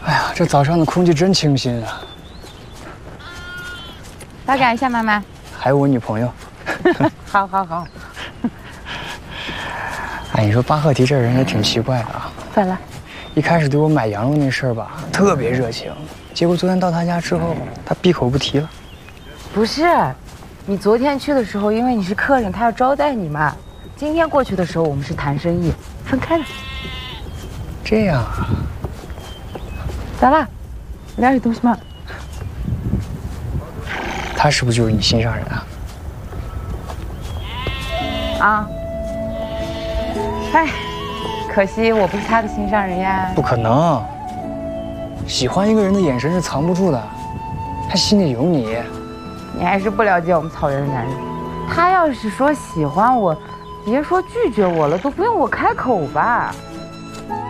哎呀，这早上的空气真清新啊！ 大感一下妈妈， 还有我女朋友。 好好好。 哎，你说巴赫提这人也挺奇怪的啊。 咋了？ 一开始对我买羊肉那事儿吧，特别热情，结果昨天到他家之后，他闭口不提了。 不是，你昨天去的时候，因为你是客人，他要招待你嘛。今天过去的时候，我们是谈生意，分开了。 这样啊？ 咋啦？聊点东西吗？ 他是不是就是你心上人啊？ 啊。哎，可惜我不是他的心上人呀。 不可能，喜欢一个人的眼神是藏不住的，他心里有你。 你还是不了解我们草原的男人。他要是说喜欢我，别说拒绝我了，都不用我开口吧。